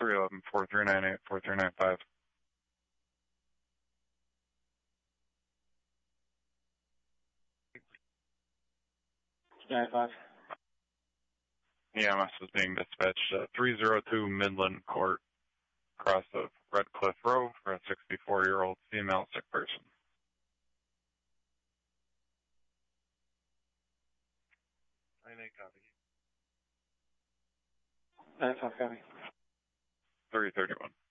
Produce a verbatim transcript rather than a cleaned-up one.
three one one, four three nine eight, four three nine five. nine five. E M S is being dispatched at three oh two Midland Court, across of Red Cliff Road, for a sixty-four-year-old female sick person. nine eight copy. nine five copy. three thirty-one.